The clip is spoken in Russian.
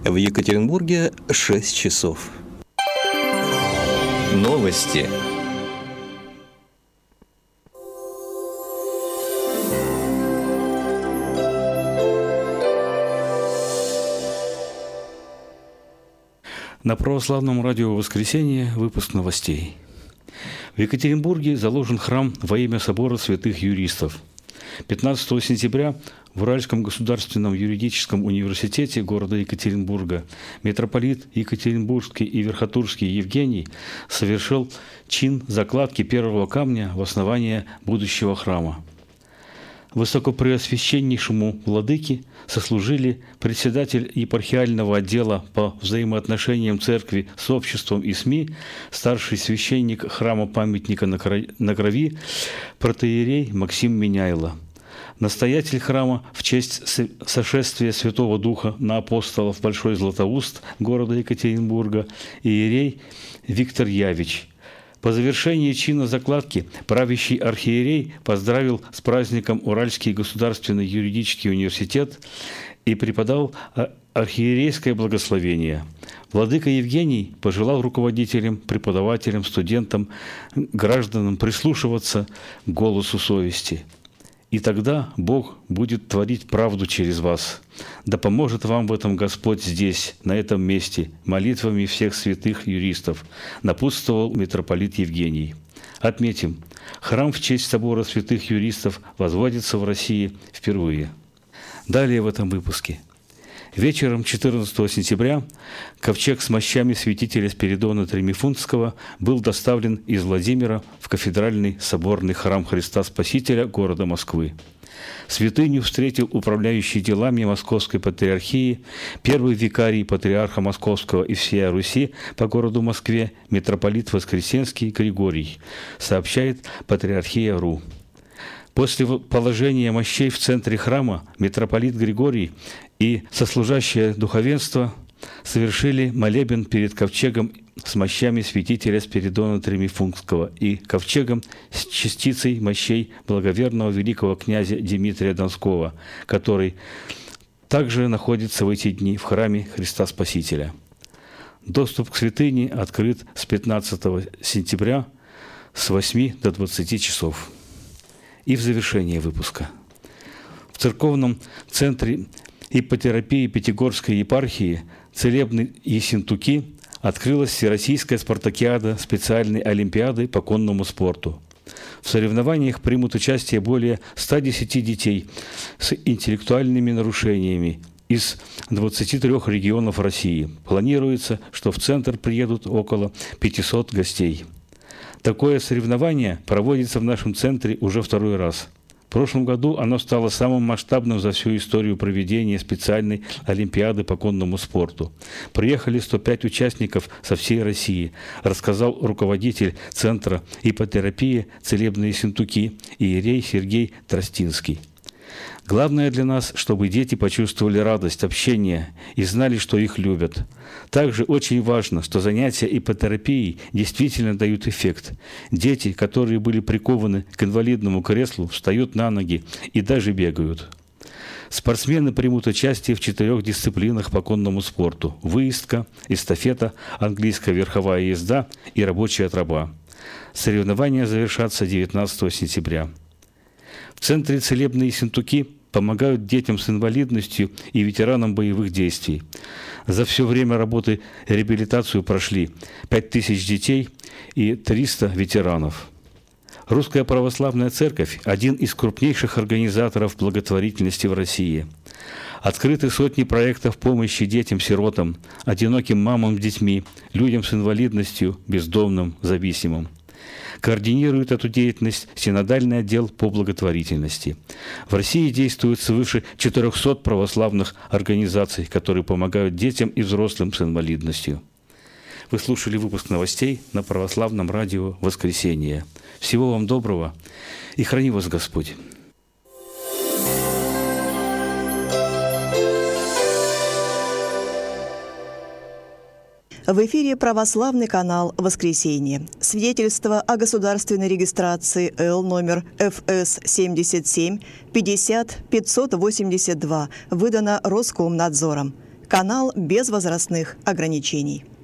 В Екатеринбурге 6 часов. Новости. На православном радио «Воскресенье» выпуск новостей. В Екатеринбурге заложен храм во имя собора святых юристов. 15 сентября в Уральском государственном юридическом университете города Екатеринбурга митрополит Екатеринбургский и Верхотурский Евгений совершил чин закладки первого камня в основание будущего храма. Высокопреосвященнейшему владыке сослужили председатель епархиального отдела по взаимоотношениям церкви с обществом и СМИ, старший священник храма-памятника на Крови, протоиерей Максим Меняйло, настоятель храма в честь сошествия Святого Духа на апостолов Большой Златоуст города Екатеринбурга, иерей Виктор Явич. По завершении чина закладки правящий архиерей поздравил с праздником Уральский государственный юридический университет и преподал архиерейское благословение. Владыка Евгений пожелал руководителям, преподавателям, студентам, гражданам прислушиваться к голосу совести. И тогда Бог будет творить правду через вас. Да поможет вам в этом Господь здесь, на этом месте, молитвами всех святых юристов, напутствовал митрополит Евгений. Отметим, храм в честь собора святых юристов возводится в России впервые. Далее в этом выпуске. Вечером 14 сентября ковчег с мощами святителя Спиридона Тремифунтского был доставлен из Владимира в кафедральный соборный храм Христа Спасителя города Москвы. Святыню встретил управляющий делами Московской патриархии, первый викарий патриарха Московского и всея Руси по городу Москве митрополит Воскресенский Григорий, сообщает Патриархия.ру. После положения мощей в центре храма митрополит Григорий и сослужащее духовенство совершили молебен перед ковчегом с мощами святителя Спиридона Тремифунтского и ковчегом с частицей мощей благоверного великого князя Дмитрия Донского, который также находится в эти дни в храме Христа Спасителя. Доступ к святыне открыт с 15 сентября с 8 до 20 часов. И в завершение выпуска. В церковном центре иппотерапии Пятигорской епархии Целебной Ессентуки открылась Всероссийская спартакиада специальной олимпиады по конному спорту. В соревнованиях примут участие более 110 детей с интеллектуальными нарушениями из 23 регионов России. Планируется, что в центр приедут около 500 гостей. Такое соревнование проводится в нашем центре уже второй раз. В прошлом году оно стало самым масштабным за всю историю проведения специальной олимпиады по конному спорту. Приехали 105 участников со всей России, рассказал руководитель Центра иппотерапии Целебной Ессентуки иерей Сергей Тростинский. Главное для нас, чтобы дети почувствовали радость общения и знали, что их любят. Также очень важно, что занятия иппотерапией действительно дают эффект. Дети, которые были прикованы к инвалидному креслу, встают на ноги и даже бегают. Спортсмены примут участие в 4 дисциплинах по конному спорту: выездка, эстафета, английская верховая езда и рабочая троба. Соревнования завершатся 19 сентября. В Центре Целебной Ессентуки помогают детям с инвалидностью и ветеранам боевых действий. За все время работы реабилитацию прошли 5000 детей и 300 ветеранов. Русская Православная Церковь – один из крупнейших организаторов благотворительности в России. Открыты сотни проектов помощи детям-сиротам, одиноким мамам с детьми, людям с инвалидностью, бездомным, зависимым. Координирует эту деятельность Синодальный отдел по благотворительности. В России действует свыше 400 православных организаций, которые помогают детям и взрослым с инвалидностью. Вы слушали выпуск новостей на православном радио «Воскресенье». Всего вам доброго и храни вас Господь. В эфире православный канал «Воскресенье». Свидетельство о государственной регистрации Л номер ФС 77 50 582 выдано Роскомнадзором. Канал без возрастных ограничений.